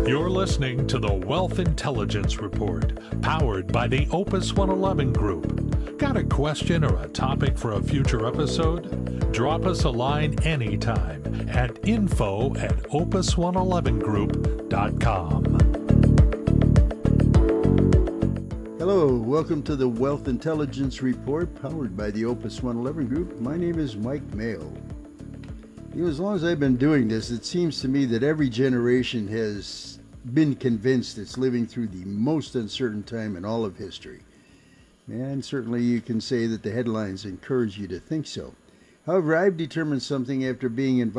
You're listening to the Wealth Intelligence Report, powered by the Opus 111 Group. Got a question or a topic for a future episode? Drop us a line anytime at info@opus111group.com. Hello, welcome to the Wealth Intelligence Report, powered by the Opus 111 Group. My name is Mike Mayo. As long as I've been doing this, it seems to me that every generation has been convinced it's living through the most uncertain time in all of history. And certainly you can say that the headlines encourage you to think so. However, I've determined something after being involved